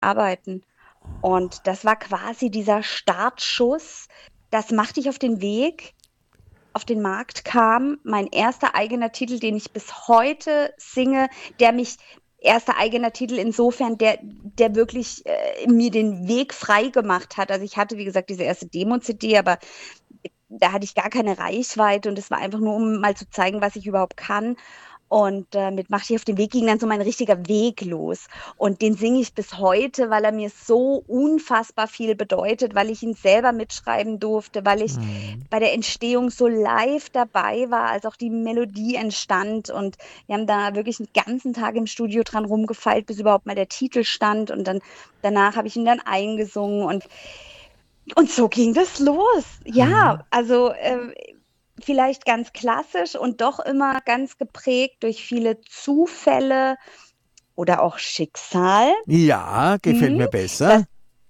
arbeiten. Und das war quasi dieser Startschuss. Das machte ich auf den Weg, auf den Markt kam. Mein erster eigener Titel, den ich bis heute singe, der mich, erster eigener Titel insofern, der wirklich mir den Weg frei gemacht hat. Also ich hatte, wie gesagt, diese erste Demo-CD, aber da hatte ich gar keine Reichweite und es war einfach nur, um mal zu zeigen, was ich überhaupt kann. Und mit Mach dich auf den Weg ging dann so mein richtiger Weg los. Und den singe ich bis heute, weil er mir so unfassbar viel bedeutet, weil ich ihn selber mitschreiben durfte, weil ich Mhm. bei der Entstehung so live dabei war, als auch die Melodie entstand. Und wir haben da wirklich einen ganzen Tag im Studio dran rumgefeilt, bis überhaupt mal der Titel stand. Und dann danach habe ich ihn dann eingesungen. Und so ging das los. Ja, Mhm. also vielleicht ganz klassisch und doch immer ganz geprägt durch viele Zufälle oder auch Schicksal. Ja, gefällt Hm, mir das, besser.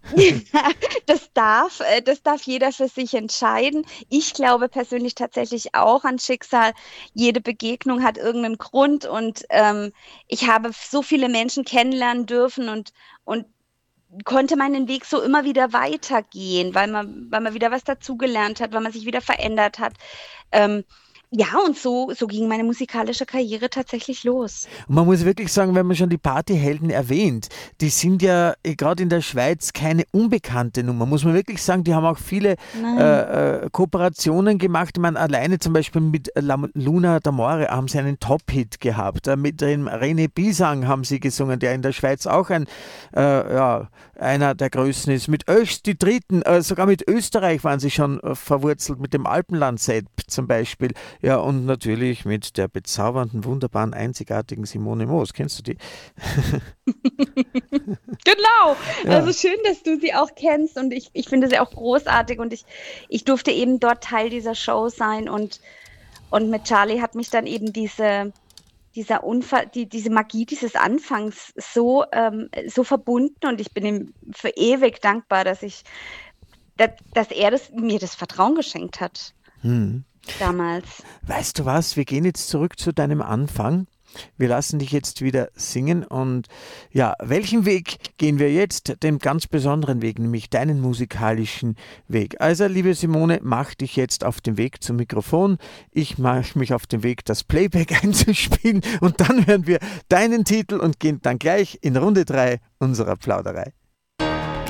das darf jeder für sich entscheiden. Ich glaube persönlich tatsächlich auch an Schicksal. Jede Begegnung hat irgendeinen Grund und ich habe so viele Menschen kennenlernen dürfen und konnte meinen Weg so immer wieder weitergehen, weil man wieder was dazugelernt hat, weil man sich wieder verändert hat. Ähm, ja, und so ging meine musikalische Karriere tatsächlich los. Und man muss wirklich sagen, wenn man schon die Partyhelden erwähnt, die sind ja gerade in der Schweiz keine unbekannte Nummer. Muss man wirklich sagen, die haben auch viele Nein. Kooperationen gemacht. Ich meine, alleine zum Beispiel mit Luna D'Amore haben sie einen Top-Hit gehabt. Mit dem René Bisang haben sie gesungen, der in der Schweiz auch ja, einer der Größten ist. Mit Öst, die Dritten, sogar mit Österreich waren sie schon verwurzelt, mit dem Alpenland-Set zum Beispiel. Ja, und natürlich mit der bezaubernden, wunderbaren, einzigartigen Simone Moos. Kennst du die? Genau. Also Ja. schön, dass du sie auch kennst und ich finde sie auch großartig und ich durfte eben dort Teil dieser Show sein und mit Charlie hat mich dann eben dieser Unfall, diese Magie dieses Anfangs so verbunden und ich bin ihm für ewig dankbar, dass er mir das Vertrauen geschenkt hat Hm. damals. Weißt du was? Wir gehen jetzt zurück zu deinem Anfang. Wir lassen dich jetzt wieder singen und ja, welchen Weg gehen wir jetzt? Den ganz besonderen Weg, nämlich deinen musikalischen Weg. Also, liebe Simone, mach dich jetzt auf den Weg zum Mikrofon. Ich mache mich auf den Weg, das Playback einzuspielen und dann hören wir deinen Titel und gehen dann gleich in Runde 3 unserer Plauderei.